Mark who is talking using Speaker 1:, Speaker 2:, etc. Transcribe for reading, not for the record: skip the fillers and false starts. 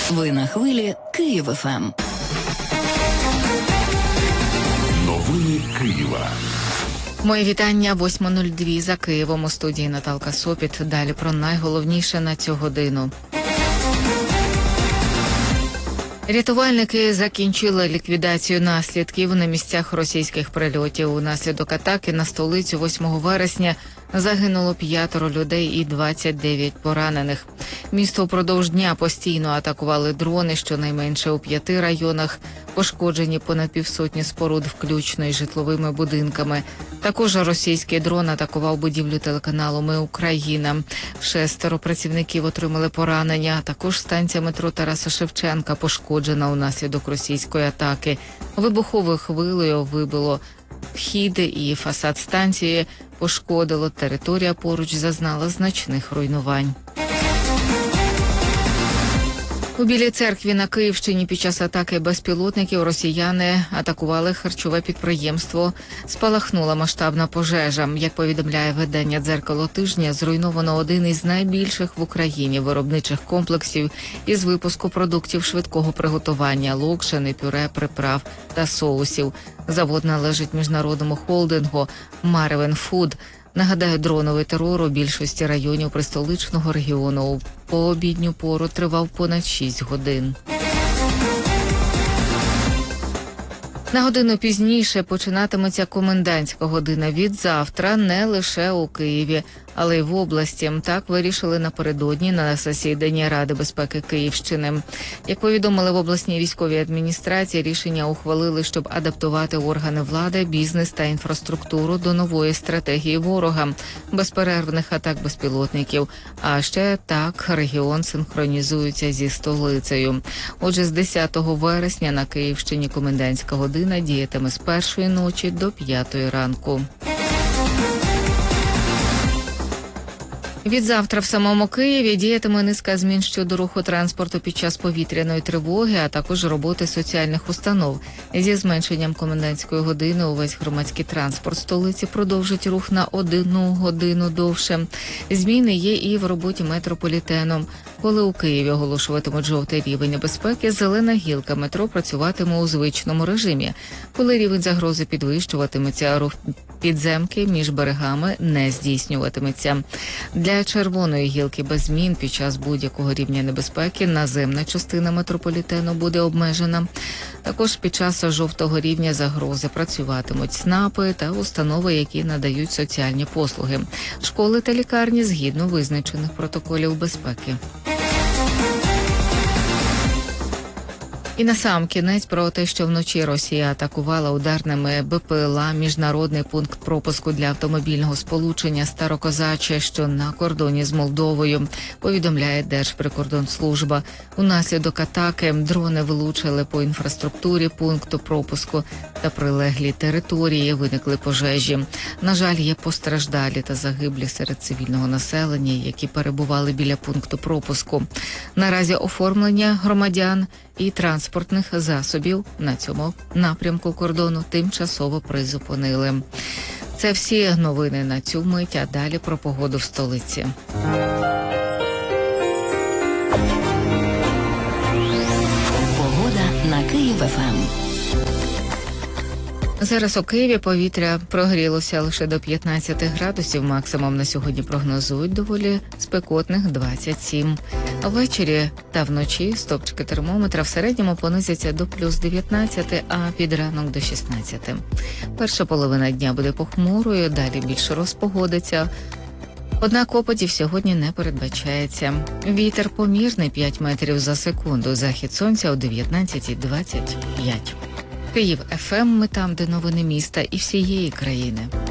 Speaker 1: Ви на хвилі Київ ФМ.
Speaker 2: Новини Києва.
Speaker 3: Моє вітання, 8:02 за Києвом. У студії Наталка Сопіт. Далі про найголовніше на цю годину. Рятувальники закінчили ліквідацію наслідків на місцях російських прильотів. Унаслідок атаки на столицю 8 вересня загинуло 5 людей і 29 поранених. Місто впродовж дня постійно атакували дрони, щонайменше у 5 районах. Пошкоджені понад півсотні споруд, включно із житловими будинками. Також російський дрон атакував будівлю телеканалу «Ми Україна». 6 працівників отримали поранення. Також станція метро Тараса Шевченка пошкоджена унаслідок російської атаки. Вибуховою хвилею вибило вхід і фасад станції пошкодило. Територія поруч зазнала значних руйнувань. У Білій Церкві на Київщині під час атаки безпілотників росіяни атакували харчове підприємство. Спалахнула масштабна пожежа. Як повідомляє видання «Дзеркало тижня», зруйновано один із найбільших в Україні виробничих комплексів із випуску продуктів швидкого приготування – локшини, пюре, приправ та соусів. Завод належить міжнародному холдингу «Маревен Фуд». Нагадаю, дроновий терор у більшості районів пристоличного регіону у пообідню пору тривав понад 6 годин. На годину пізніше починатиметься комендантська година від завтра не лише у Києві, але й в області. Так вирішили напередодні на засіданні Ради безпеки Київщини. Як повідомили в обласній військовій адміністрації, рішення ухвалили, щоб адаптувати органи влади, бізнес та інфраструктуру до нової стратегії ворога – безперервних атак безпілотників. А ще так регіон синхронізується зі столицею. Отже, з 10 вересня на Київщині комендантська година діятиме з 1-ї ночі до 5-ї ранку. Відзавтра в самому Києві діятиме низка змін щодо руху транспорту під час повітряної тривоги, а також роботи соціальних установ. Зі зменшенням комендантської години увесь громадський транспорт столиці продовжить рух на 1 годину довше. Зміни є і в роботі метрополітену. Коли у Києві оголошуватимуть жовтий рівень небезпеки, зелена гілка метро працюватиме у звичному режимі. Коли рівень загрози підвищуватиметься, рух підземки між берегами не здійснюватиметься. Для червоної гілки без змін під час будь-якого рівня небезпеки наземна частина метрополітену буде обмежена. Також під час жовтого рівня загрози працюватимуть ЦНАПи та установи, які надають соціальні послуги, школи та лікарні згідно визначених протоколів безпеки. І насамкінець про те, що вночі Росія атакувала ударними БПЛА міжнародний пункт пропуску для автомобільного сполучення Старокозаче, що на кордоні з Молдовою, повідомляє Держприкордонслужба. Унаслідок атаки дрони влучили по інфраструктурі пункту пропуску та прилеглі території, виникли пожежі. На жаль, є постраждалі та загиблі серед цивільного населення, які перебували біля пункту пропуску. Наразі оформлення громадян і транспортних засобів на цьому напрямку кордону тимчасово призупинили. Це всі новини на цю мить, а далі про погоду в столиці.
Speaker 1: Погода на Київ ФМ.
Speaker 3: Зараз у Києві повітря прогрілося лише до 15 градусів. Максимум на сьогодні прогнозують доволі спекотних 27. Ввечері та вночі стопчики термометра в середньому понизяться до плюс 19, а під ранок до 16. Перша половина дня буде похмурою, далі більше розпогодиться. Однак опадів сьогодні не передбачається. Вітер помірний 5 метрів за секунду, захід сонця о 19:25. Київ ФМ, ми там, де новини міста і всієї країни.